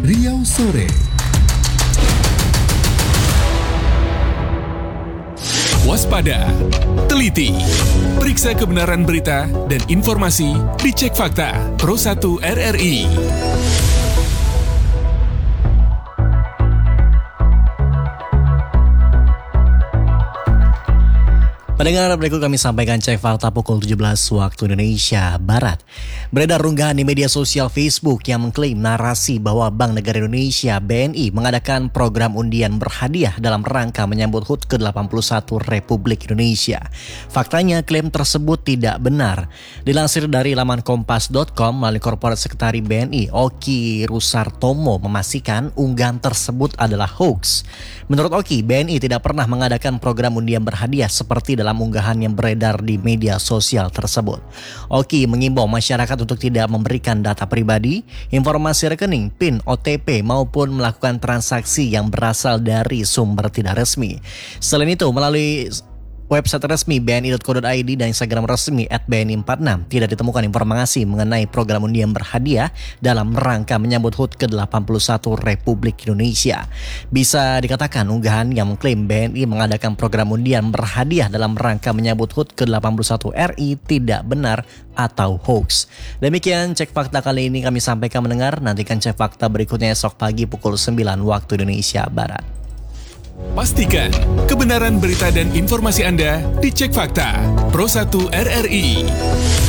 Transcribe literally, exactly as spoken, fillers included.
Riau Sore. Waspada, teliti, periksa kebenaran berita dan informasi, dicek fakta. Pro satu R R I. Pendengar, berikut kami sampaikan cek fakta pukul tujuh belas waktu Indonesia Barat. Beredar unggahan di media sosial Facebook yang mengklaim narasi bahwa Bank Negara Indonesia B N I mengadakan program undian berhadiah dalam rangka menyambut H U T ke delapan puluh satu Republik Indonesia. Faktanya, klaim tersebut tidak benar. Dilansir dari laman kompas dot com melalui Korporat Sekretari B N I, Oki Rusartomo, memastikan unggahan tersebut adalah hoax. Menurut Oki, B N I tidak pernah mengadakan program undian berhadiah seperti dalam unggahan yang beredar di media sosial tersebut. Oki mengimbau masyarakat untuk tidak memberikan data pribadi, informasi rekening, PIN, O T P maupun melakukan transaksi yang berasal dari sumber tidak resmi. Selain itu, melalui website resmi B N I dot co dot I D dan Instagram resmi at B N I empat puluh enam tidak ditemukan informasi mengenai program undian berhadiah dalam rangka menyambut H U T ke delapan puluh satu Republik Indonesia. Bisa dikatakan unggahan yang mengklaim B N I mengadakan program undian berhadiah dalam rangka menyambut H U T ke delapan puluh satu R I tidak benar atau hoax. Demikian cek fakta kali ini kami sampaikan mendengar. Nantikan cek fakta berikutnya esok pagi pukul sembilan waktu Indonesia Barat. Pastikan kebenaran berita dan informasi Anda dicek fakta. Pro satu R R I.